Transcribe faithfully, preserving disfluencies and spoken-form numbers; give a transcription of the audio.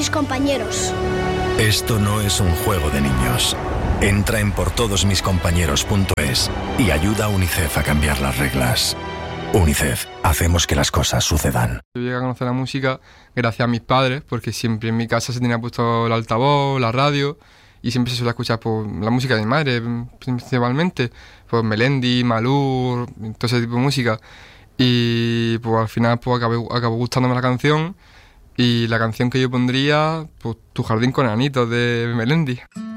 mis compañeros. Esto no es un juego de niños. Entra en por todos mis compañeros punto es y ayuda a UNICEF a cambiar las reglas. UNICEF, hacemos que las cosas sucedan. Yo llegué a conocer la música gracias a mis padres, porque siempre en mi casa se tenía puesto el altavoz, la radio, y siempre se suele escuchar pues, la música de mi madre, principalmente, pues Melendi, Malú, todo ese tipo de música. Y pues al final pues acabé, acabó gustándome la canción, y la canción que yo pondría, pues Tu jardín con enanitos de Melendi.